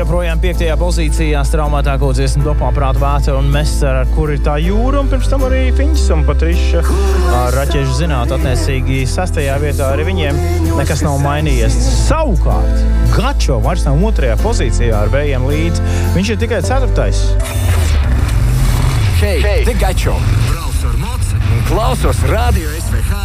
joprojām 5. pozīcijā straumētāko dziesmu topā Prāta vētra un Messer, Kur ir tā jūra, un pirms tam arī Fiņš un Patriša Raķeši zināt, attiecīgi 6. vietā arī viņiem nekas nav mainījies. Savukārt, Gačo vairs nav 2. pozīcijā ar vējiem līdz, viņš ir tikai 4. Hei, te Gačo! Braucu ar moci un klausos Radio SVH